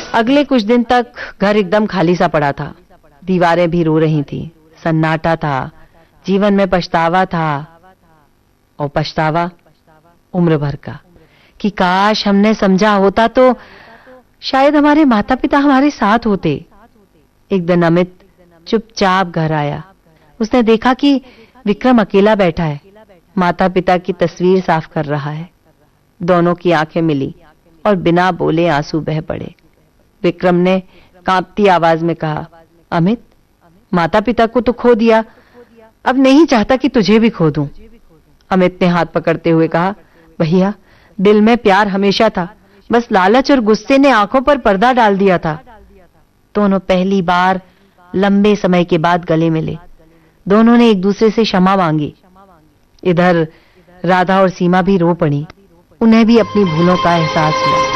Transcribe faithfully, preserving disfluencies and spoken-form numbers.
अगले कुछ दिन तक घर एकदम खाली सा पड़ा था। दीवारें भी रो रही थीं, सन्नाटा था, जीवन में पछतावा था, और पछतावा उम्र भर का, कि काश हमने समझा होता तो शायद हमारे माता पिता हमारे साथ होते। एक दिन अमित चुपचाप घर आया। उसने देखा कि विक्रम अकेला बैठा है, माता पिता की तस्वीर साफ कर रहा है। दोनों की आंखें मिली और बिना बोले आंसू बह पड़े। विक्रम ने कांपती आवाज में कहा, अमित, माता पिता को तो खो दिया, अब नहीं चाहता कि तुझे भी खो दूं। अमित ने हाथ पकड़ते हुए कहा, भैया, दिल में प्यार हमेशा था, बस लालच और गुस्से ने आंखों पर पर्दा डाल दिया था। दोनों पहली बार लंबे समय के बाद गले मिले। दोनों ने एक दूसरे से क्षमा मांगी। इधर राधा और सीमा भी रो पड़ी। उन्हें भी अपनी भूलों का एहसास हुआ।